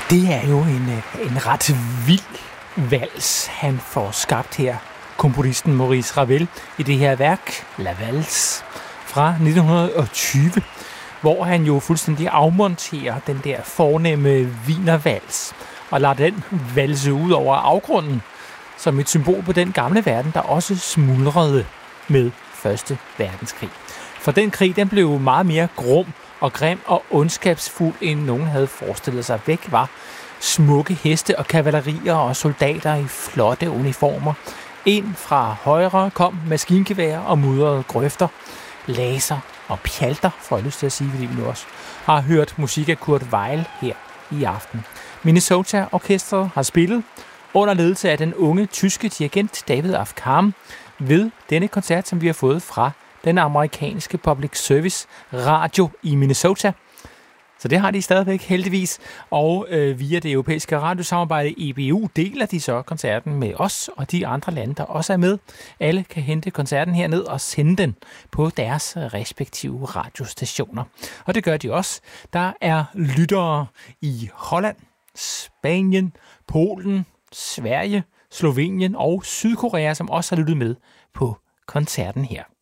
Det er jo en ret vild vals, han får skabt her, komponisten Maurice Ravel, i det her værk, La Valse, fra 1920, hvor han jo fuldstændig afmonterer den der fornemme wienervals, og lader den valse ud over afgrunden, som et symbol på den gamle verden, der også smuldrede med Første Verdenskrig. For den krig, den blev meget mere grum og grim og ondskabsfuld, end nogen havde forestillet sig. Væk var smukke heste og kavalerier og soldater i flotte uniformer. Ind fra højre kom maskingevær og mudrede grøfter, laser og pjalter, får jeg lyst til at sige, fordi vi nu også har hørt musik af Kurt Weill her i aften. Minnesota Orkestret har spillet under ledelse af den unge tyske dirigent David Af Kam ved denne koncert, som vi har fået fra den amerikanske public service radio i Minnesota. Så det har de stadigvæk heldigvis, og via det europæiske radiosamarbejde EBU deler de så koncerten med os og de andre lande, der også er med. Alle kan hente koncerten herned og sende den på deres respektive radiostationer. Og det gør de også. Der er lyttere i Holland, Spanien, Polen, Sverige, Slovenien og Sydkorea, som også har lyttet med på koncerten her.